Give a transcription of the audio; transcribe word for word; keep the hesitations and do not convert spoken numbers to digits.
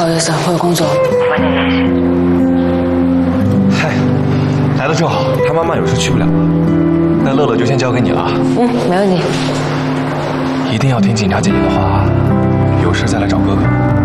好意思，我有工作。晚点联系。嗨，来的正好，他妈妈有事去不了了，那乐乐就先交给你了。 嗯，没问题。 一定要听警察姐姐的话，有事再来找哥哥。